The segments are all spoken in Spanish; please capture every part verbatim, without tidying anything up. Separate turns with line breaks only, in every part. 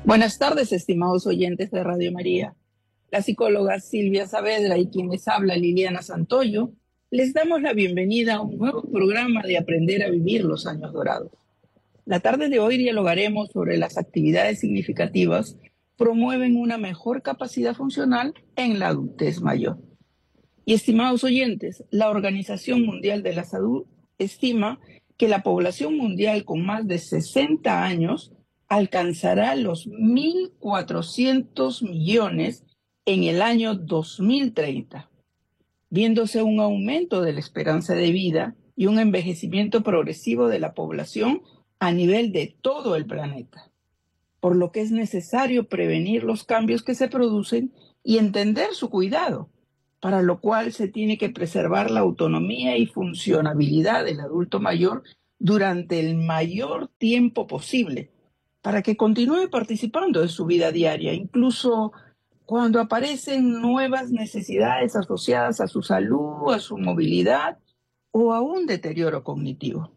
Buenas tardes, estimados oyentes de Radio María. La psicóloga Silvia Saavedra y quien les habla, Liliana Santoyo, les damos la bienvenida a un nuevo programa de Aprender a Vivir los Años Dorados. La tarde de hoy dialogaremos sobre las actividades significativas que promueven una mejor capacidad funcional en la adultez mayor. Y estimados oyentes, la Organización Mundial de la Salud estima que la población mundial con más de sesenta años alcanzará los mil cuatrocientos millones en el año dos mil treinta, viéndose un aumento de la esperanza de vida y un envejecimiento progresivo de la población a nivel de todo el planeta, por lo que es necesario prevenir los cambios que se producen y entender su cuidado, para lo cual se tiene que preservar la autonomía y funcionabilidad del adulto mayor durante el mayor tiempo posible, para que continúe participando de su vida diaria, incluso cuando aparecen nuevas necesidades asociadas a su salud, a su movilidad o a un deterioro cognitivo.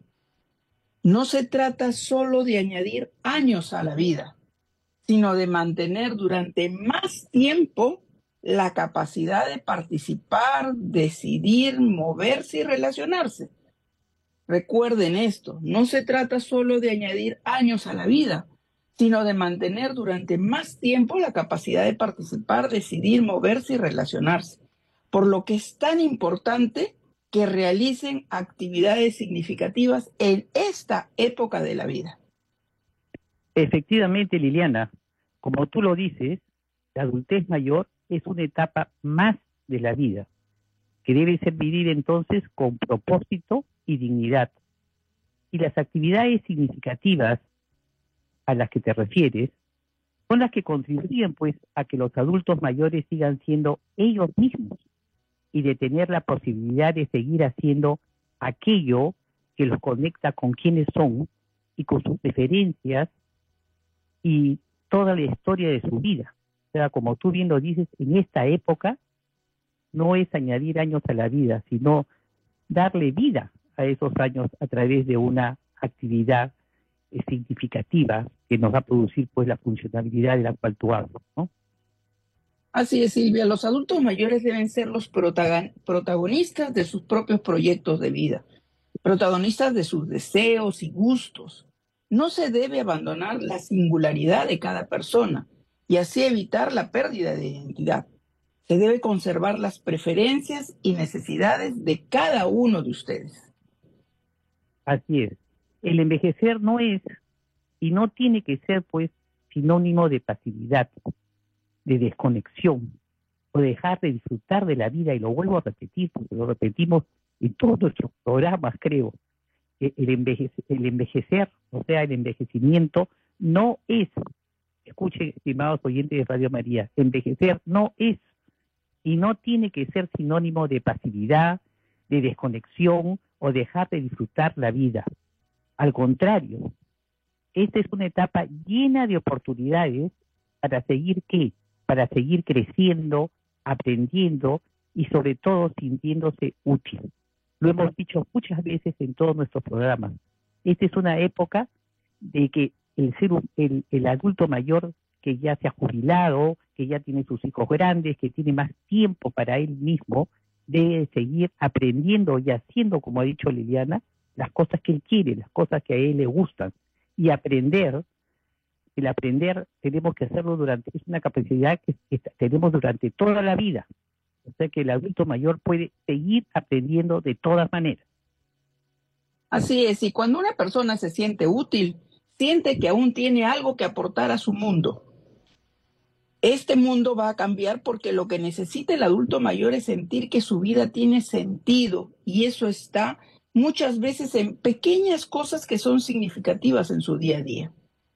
No se trata solo de añadir años a la vida, sino de mantener durante más tiempo la capacidad de participar, decidir, moverse y relacionarse. Recuerden esto, no se trata solo de añadir años a la vida, sino de mantener durante más tiempo la capacidad de participar, decidir, moverse y relacionarse. Por lo que es tan importante que realicen actividades significativas en esta época de la vida.
Efectivamente, Liliana, como tú lo dices, la adultez mayor es una etapa más de la vida, que debe ser vivida entonces con propósito y dignidad. Y las actividades significativas a las que te refieres son las que contribuyen pues a que los adultos mayores sigan siendo ellos mismos y de tener la posibilidad de seguir haciendo aquello que los conecta con quienes son y con sus preferencias y toda la historia de su vida. O sea, como tú bien lo dices, en esta época no es añadir años a la vida, sino darle vida a esos años a través de una actividad eh, significativa que nos va a producir pues la funcionalidad de la cual tú hablas, ¿no?
Así es, Silvia, los adultos mayores deben ser los protagon- protagonistas de sus propios proyectos de vida, protagonistas de sus deseos y gustos. No se debe abandonar la singularidad de cada persona y así evitar la pérdida de identidad. Se debe conservar las preferencias y necesidades de cada uno de ustedes.
Así es. El envejecer no es y no tiene que ser pues sinónimo de pasividad, de desconexión o dejar de disfrutar de la vida, y lo vuelvo a repetir porque lo repetimos en todos nuestros programas, creo. El, envejece, el envejecer, o sea, el envejecimiento no es, escuchen, estimados oyentes de Radio María, envejecer no es y no tiene que ser sinónimo de pasividad, de desconexión o dejar de disfrutar la vida. Al contrario, esta es una etapa llena de oportunidades para seguir ¿qué? Para seguir creciendo, aprendiendo y sobre todo sintiéndose útil. Lo hemos dicho muchas veces en todos nuestros programas. Esta es una época de que el ser el, el adulto mayor que ya se ha jubilado, que ya tiene sus hijos grandes, que tiene más tiempo para él mismo, debe seguir aprendiendo y haciendo, como ha dicho Liliana, las cosas que él quiere, las cosas que a él le gustan. Y aprender, el aprender tenemos que hacerlo durante, es una capacidad que, que tenemos durante toda la vida. O sea que el adulto mayor puede seguir aprendiendo de todas maneras.
Así es, y cuando una persona se siente útil, siente que aún tiene algo que aportar a su mundo. Este mundo va a cambiar porque lo que necesita el adulto mayor es sentir que su vida tiene sentido, y eso está muchas veces en pequeñas cosas que son significativas en su día a día.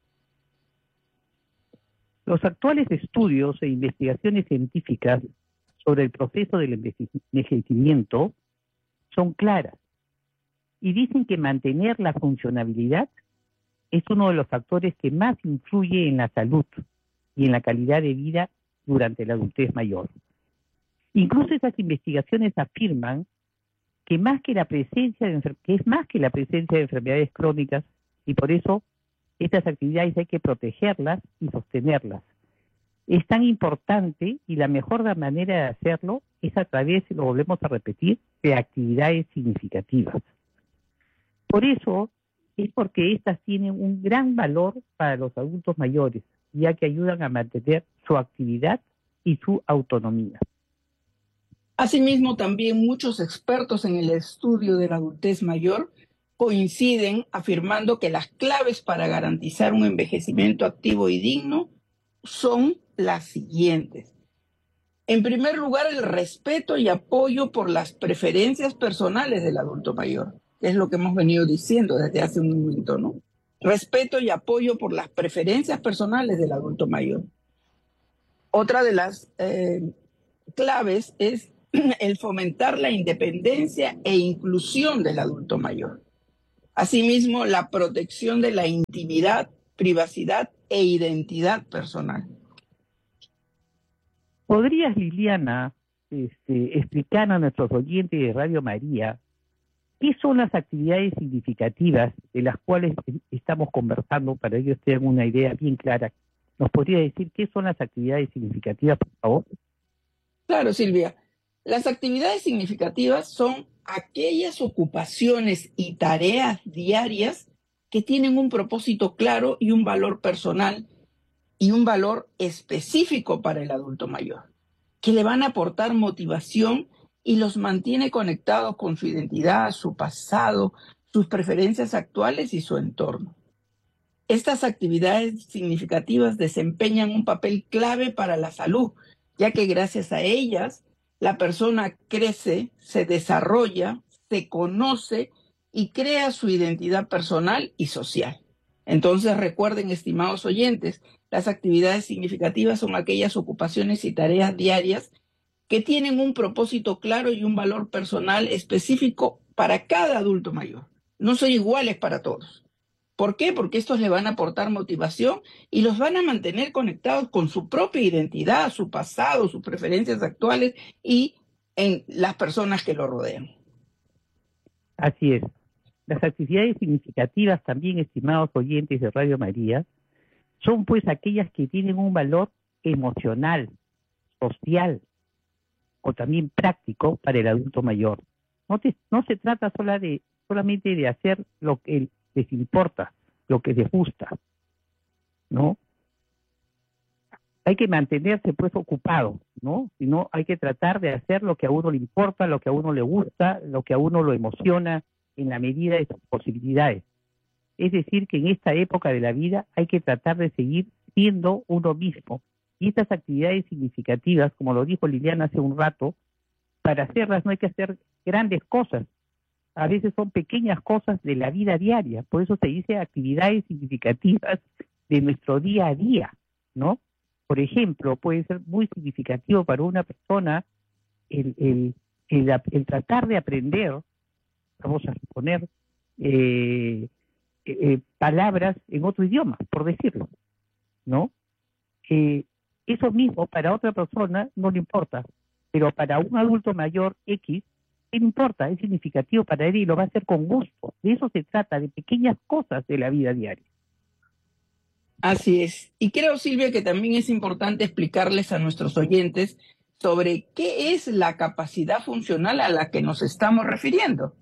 Los actuales estudios e investigaciones científicas sobre el proceso del envejecimiento son claras y dicen que mantener la funcionabilidad es uno de los factores que más influye en la salud y en la calidad de vida durante la adultez mayor. Incluso esas investigaciones afirman que más que la presencia de que es más que la presencia de enfermedades crónicas, y por eso Estas actividades hay que protegerlas y sostenerlas. Es tan importante y la mejor manera de hacerlo es a través, lo volvemos a repetir, de actividades significativas. Por eso es porque estas tienen un gran valor para los adultos mayores, ya que ayudan a mantener su actividad y su autonomía.
Asimismo, también muchos expertos en el estudio de la adultez mayor coinciden afirmando que las claves para garantizar un envejecimiento activo y digno son las siguientes. En primer lugar, el respeto y apoyo por las preferencias personales del adulto mayor, que es lo que hemos venido diciendo desde hace un momento, ¿no? Respeto y apoyo por las preferencias personales del adulto mayor. Otra de las eh, claves es el fomentar la independencia e inclusión del adulto mayor. Asimismo, la protección de la intimidad, privacidad e identidad personal.
¿Podrías, Liliana, este, explicar a nuestros oyentes de Radio María qué son las actividades significativas de las cuales estamos conversando para que ellos tengan una idea bien clara? ¿Nos podría decir qué son las actividades significativas, por favor?
Claro, Silvia. Las actividades significativas son aquellas ocupaciones y tareas diarias que tienen un propósito claro y un valor personal y un valor específico para el adulto mayor, que le van a aportar motivación y los mantiene conectados con su identidad, su pasado, sus preferencias actuales y su entorno. Estas actividades significativas desempeñan un papel clave para la salud, ya que gracias a ellas la persona crece, se desarrolla, se conoce y crea su identidad personal y social. Entonces recuerden, estimados oyentes, las actividades significativas son aquellas ocupaciones y tareas diarias que tienen un propósito claro y un valor personal específico para cada adulto mayor. No son iguales para todos. ¿Por qué? Porque estos le van a aportar motivación y los van a mantener conectados con su propia identidad, su pasado, sus preferencias actuales y en las personas que lo rodean.
Así es. Las actividades significativas también, estimados oyentes de Radio María, son pues aquellas que tienen un valor emocional, social o también práctico para el adulto mayor. No, te, no se trata sola de, solamente de hacer lo que les importa, lo que les gusta, ¿no? Hay que mantenerse pues ocupado, ¿no? Sino hay que tratar de hacer lo que a uno le importa, lo que a uno le gusta, lo que a uno lo emociona en la medida de sus posibilidades. Es decir, que en esta época de la vida hay que tratar de seguir siendo uno mismo. Y estas actividades significativas, como lo dijo Liliana hace un rato, para hacerlas no hay que hacer grandes cosas. A veces son pequeñas cosas de la vida diaria. Por eso se dice actividades significativas de nuestro día a día, ¿no? Por ejemplo, puede ser muy significativo para una persona el, el, el, el tratar de aprender, vamos a suponer, eh, eh, palabras en otro idioma, por decirlo, ¿no? Eh, eso mismo para otra persona no le importa, pero para un adulto mayor X, ¿qué le importa? Es significativo para él y lo va a hacer con gusto. De eso se trata, de pequeñas cosas de la vida diaria.
Así es. Y creo, Silvia, que también es importante explicarles a nuestros oyentes sobre qué es la capacidad funcional a la que nos estamos refiriendo.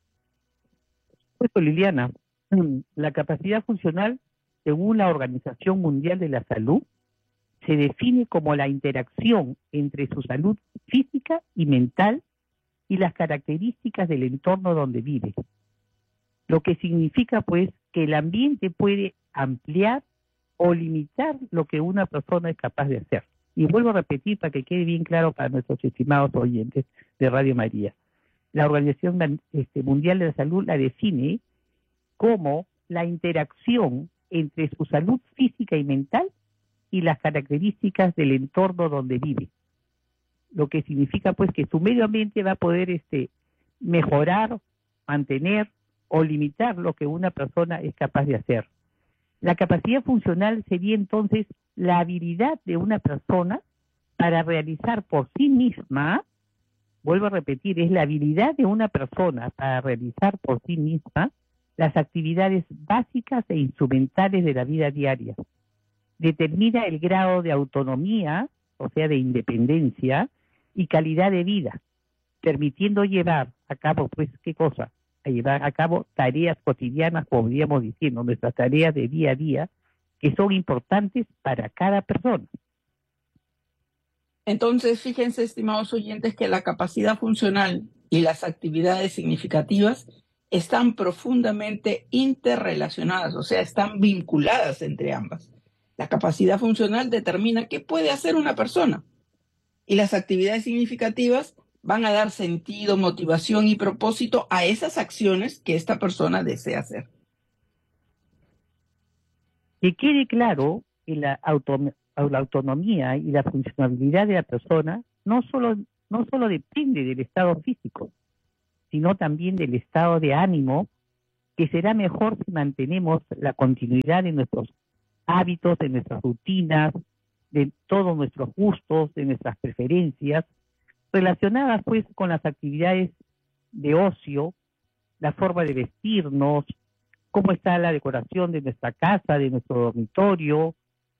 Pues, Liliana, la capacidad funcional, según la Organización Mundial de la Salud, se define como la interacción entre su salud física y mental y las características del entorno donde vive. Lo que significa, pues, que el ambiente puede ampliar o limitar lo que una persona es capaz de hacer. Y vuelvo a repetir para que quede bien claro para nuestros estimados oyentes de Radio María. La Organización este, Mundial de la Salud la define como la interacción entre su salud física y mental y las características del entorno donde vive. Lo que significa pues que su medio ambiente va a poder este, mejorar, mantener o limitar lo que una persona es capaz de hacer. La capacidad funcional sería entonces la habilidad de una persona para realizar por sí misma, vuelvo a repetir, es la habilidad de una persona para realizar por sí misma las actividades básicas e instrumentales de la vida diaria. Determina el grado de autonomía, o sea, de independencia y calidad de vida, permitiendo llevar a cabo, pues, ¿qué cosa? A llevar a cabo tareas cotidianas, podríamos decir, ¿no? Nuestras tareas de día a día, que son importantes para cada persona.
Entonces, fíjense, estimados oyentes, que la capacidad funcional y las actividades significativas están profundamente interrelacionadas, o sea, están vinculadas entre ambas. La capacidad funcional determina qué puede hacer una persona y las actividades significativas van a dar sentido, motivación y propósito a esas acciones que esta persona desea hacer.
Que quede claro que la, auto, la autonomía y la funcionalidad de la persona no solo, no solo depende del estado físico, sino también del estado de ánimo, que será mejor si mantenemos la continuidad de nuestros hábitos, de nuestras rutinas, de todos nuestros gustos, de nuestras preferencias, relacionadas pues con las actividades de ocio, la forma de vestirnos, cómo está la decoración de nuestra casa, de nuestro dormitorio,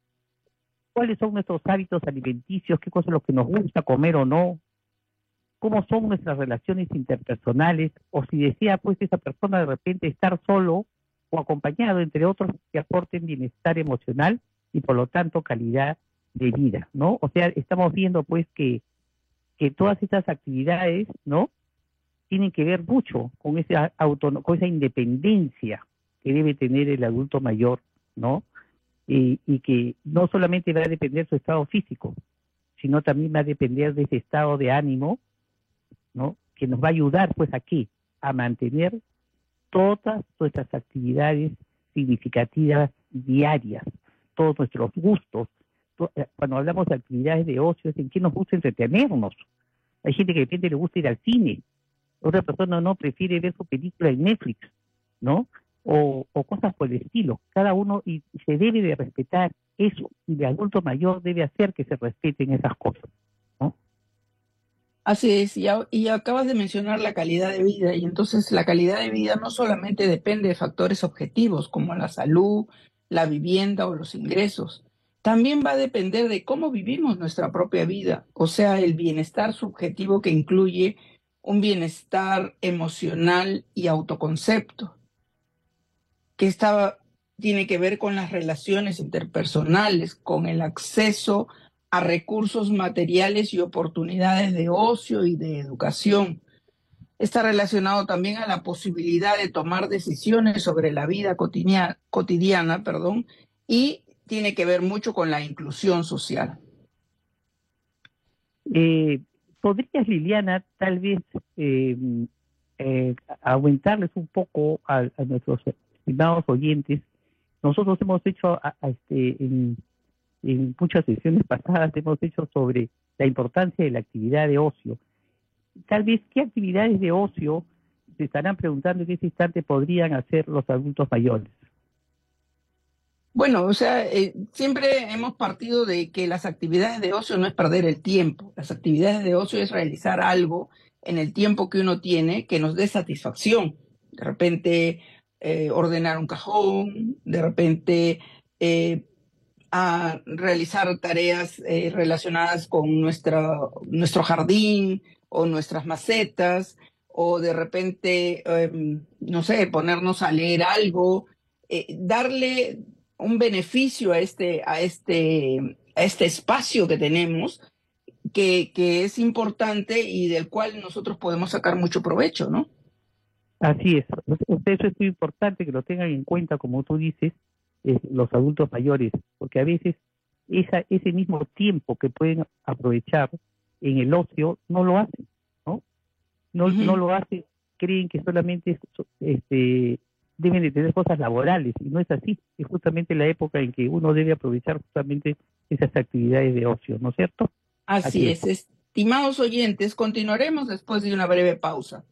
cuáles son nuestros hábitos alimenticios, qué cosa es lo que nos gusta comer o no, cómo son nuestras relaciones interpersonales, o si desea pues esa persona de repente estar solo o acompañado, entre otros, que aporten bienestar emocional y por lo tanto calidad de vida, ¿no? O sea, estamos viendo pues que que todas estas actividades, ¿no?, tienen que ver mucho con esa auto, con esa independencia que debe tener el adulto mayor, ¿no? Y, y que no solamente va a depender su estado físico, sino también va a depender de ese estado de ánimo, ¿no?, que nos va a ayudar, pues, aquí, a mantener todas nuestras actividades significativas diarias, todos nuestros gustos. Cuando hablamos de actividades de ocio, es en qué nos gusta entretenernos. Hay gente que de repente le gusta ir al cine, otra persona no, prefiere ver su película en Netflix, ¿no? O, o cosas por el estilo. Cada uno, y se debe de respetar eso, y de adulto mayor debe hacer que se respeten esas cosas, ¿no?
Así es, y, y acabas de mencionar la calidad de vida, y entonces la calidad de vida no solamente depende de factores objetivos como la salud, la vivienda o los ingresos. También va a depender de cómo vivimos nuestra propia vida, o sea, el bienestar subjetivo que incluye un bienestar emocional y autoconcepto, que está, tiene que ver con las relaciones interpersonales, con el acceso a recursos materiales y oportunidades de ocio y de educación. Está relacionado también a la posibilidad de tomar decisiones sobre la vida cotidiana, cotidiana, perdón, y tiene que ver mucho con la inclusión social.
Eh, ¿Podrías, Liliana, tal vez eh, eh, aumentarles un poco a, a nuestros estimados oyentes? Nosotros hemos hecho a, a este, en, en muchas sesiones pasadas, hemos hecho sobre la importancia de la actividad de ocio. Tal vez, ¿qué actividades de ocio se estarán preguntando en este instante podrían hacer los adultos mayores?
Bueno, o sea, eh, siempre hemos partido de que las actividades de ocio no es perder el tiempo. Las actividades de ocio es realizar algo en el tiempo que uno tiene que nos dé satisfacción. De repente, eh, ordenar un cajón, de repente, eh, a realizar tareas eh, relacionadas con nuestra, nuestro jardín o nuestras macetas, o de repente, eh, no sé, ponernos a leer algo, eh, darle un beneficio a este, a este, a este espacio que tenemos, que, que es importante y del cual nosotros podemos sacar mucho provecho, ¿no?
Así es. Eso es muy importante que lo tengan en cuenta, como tú dices, eh, los adultos mayores, porque a veces esa, ese mismo tiempo que pueden aprovechar en el ocio no lo hacen, ¿no? No, uh-huh. no lo hacen, creen que solamente este, deben de tener cosas laborales, y no es así. Es justamente la época en que uno debe aprovechar justamente esas actividades de ocio, ¿no es cierto?
Así, así es. es. Estimados oyentes, continuaremos después de una breve pausa.